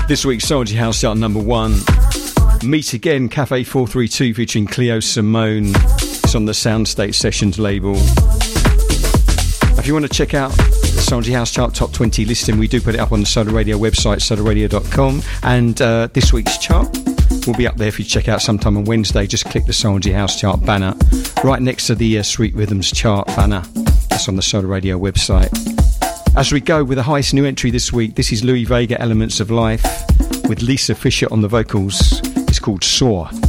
This week's Soldier House chart number 1. Meet Again, Cafe 432 featuring Cleo Simone. It's on the Soundstate Sessions label. If you want to check out the Soldier House chart top 20 listing, we do put it up on the Solar Radio website, solarradio.com. And this week's chart will be up there if you check out sometime on Wednesday. Just click the Soldier House chart banner right next to the Sweet Rhythms chart banner. That's on the Solar Radio website. As we go with the highest new entry this week, this is Louis Vega, Elements of Life, with Lisa Fisher on the vocals. It's called Soar.